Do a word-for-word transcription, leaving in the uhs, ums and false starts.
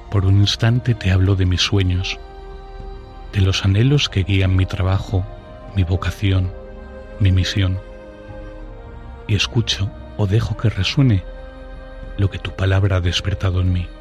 Por un instante te hablo de mis sueños, de los anhelos que guían mi trabajo, mi vocación, mi misión. Y escucho o dejo que resuene lo que tu palabra ha despertado en mí.